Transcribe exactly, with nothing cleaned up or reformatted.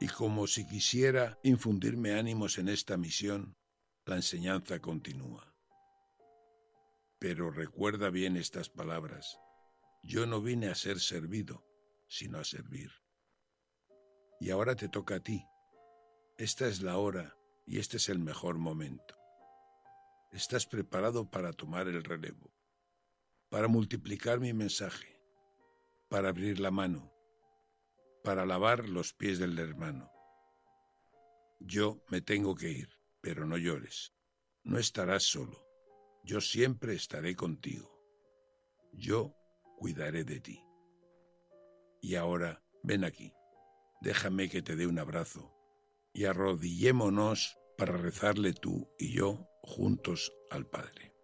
Y como si quisiera infundirme ánimos en esta misión, la enseñanza continúa. Pero recuerda bien estas palabras. Yo no vine a ser servido, sino a servir. Y ahora te toca a ti. Esta es la hora y este es el mejor momento. Estás preparado para tomar el relevo, para multiplicar mi mensaje, para abrir la mano, para lavar los pies del hermano. Yo me tengo que ir, pero no llores. No estarás solo. Yo siempre estaré contigo. Yo cuidaré de ti. Y ahora, ven aquí. Déjame que te dé un abrazo y arrodillémonos para rezarle tú y yo juntos al Padre.